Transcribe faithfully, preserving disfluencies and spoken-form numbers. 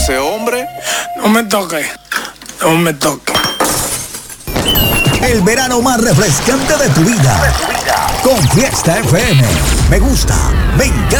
ese hombre. No me toque, no me toque. El verano más refrescante de tu vida. Con Fiesta F M. Me gusta, me encanta.